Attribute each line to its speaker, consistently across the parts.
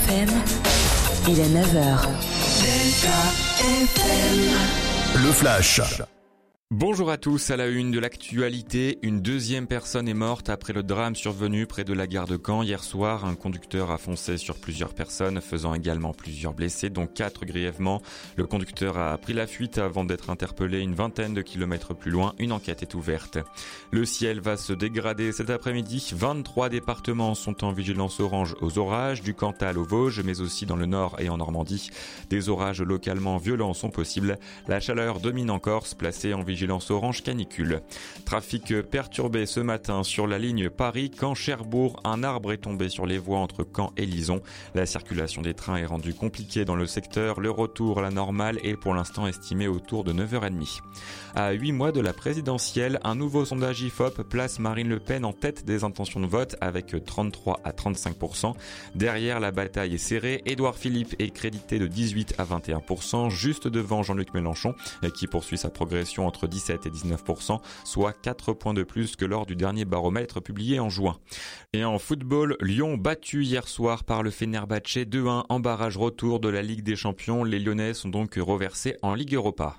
Speaker 1: FM, il est 9h. Delta FM.
Speaker 2: Le Flash.
Speaker 3: Bonjour à tous, à la une de l'actualité, une deuxième personne est morte après le drame survenu près de la gare de Caen hier soir. Un conducteur a foncé sur plusieurs personnes, faisant également plusieurs blessés, dont 4 grièvement. Le conducteur a pris la fuite avant d'être interpellé une vingtaine de kilomètres plus loin. Une enquête est ouverte. Le ciel va se dégrader cet après-midi. 23 départements sont en vigilance orange aux orages, du Cantal aux Vosges, mais aussi dans le Nord et en Normandie. Des orages localement violents sont possibles. La chaleur domine en Corse, placée en vigilance orange canicule. Trafic perturbé ce matin sur la ligne Paris-Caen-Cherbourg. Un arbre est tombé sur les voies entre Caen et Lison. La circulation des trains est rendue compliquée dans le secteur. Le retour à la normale est pour l'instant estimé autour de 9h30. À 8 mois de la présidentielle, un nouveau sondage IFOP place Marine Le Pen en tête des intentions de vote avec 33 à 35%. Derrière, la bataille est serrée. Édouard Philippe est crédité de 18 à 21%, juste devant Jean-Luc Mélenchon, qui poursuit sa progression entre 17 et 19%, soit 4 points de plus que lors du dernier baromètre publié en juin. Et en football, Lyon battu hier soir par le Fenerbahçe 2-1 en barrage retour de la Ligue des Champions. Les Lyonnais sont donc reversés en Ligue Europa.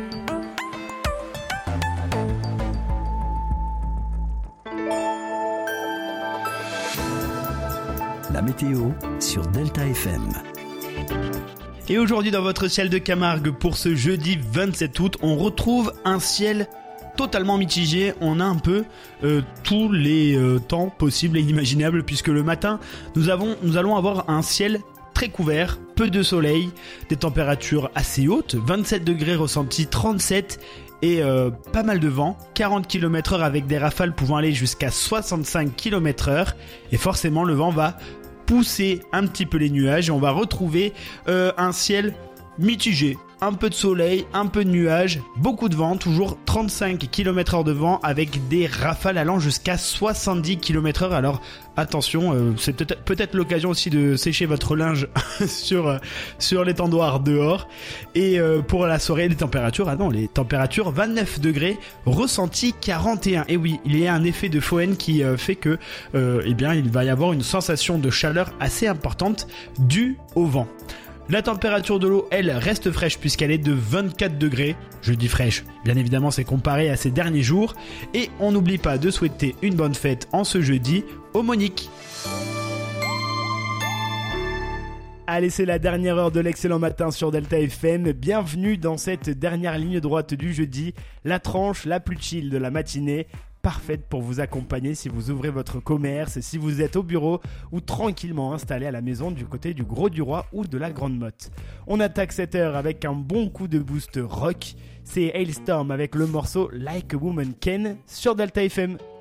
Speaker 2: La météo sur Delta FM.
Speaker 4: Et aujourd'hui dans votre ciel de Camargue pour ce jeudi 27 août, on retrouve un ciel totalement mitigé. On a un peu tous les temps possibles et inimaginables puisque le matin nous allons avoir un ciel très couvert, peu de soleil, des températures assez hautes, 27 degrés ressentis, 37 et pas mal de vent, 40 km/h avec des rafales pouvant aller jusqu'à 65 km/h et forcément le vent va pousser un petit peu les nuages et on va retrouver un ciel mitigé, un peu de soleil, un peu de nuages, beaucoup de vent, toujours 35 km/h de vent avec des rafales allant jusqu'à 70 km/h. Alors attention, c'est peut-être l'occasion aussi de sécher votre linge sur l'étendoir dehors. Et pour la soirée, les températures 29 degrés, ressenti 41. Et oui, il y a un effet de Foehn qui fait que il va y avoir une sensation de chaleur assez importante due au vent. La température de l'eau, elle, reste fraîche puisqu'elle est de 24 degrés. Je dis fraîche, bien évidemment c'est comparé à ces derniers jours. Et on n'oublie pas de souhaiter une bonne fête en ce jeudi aux Moniques. Allez, c'est la dernière heure de l'excellent matin sur Delta FM. Bienvenue dans cette dernière ligne droite du jeudi, la tranche la plus chill de la matinée. Parfaite pour vous accompagner si vous ouvrez votre commerce, si vous êtes au bureau ou tranquillement installé à la maison du côté du Gros du Roi ou de la Grande Motte. On attaque cette heure avec un bon coup de boost rock. C'est Hailstorm avec le morceau Like a Woman Can sur Delta FM.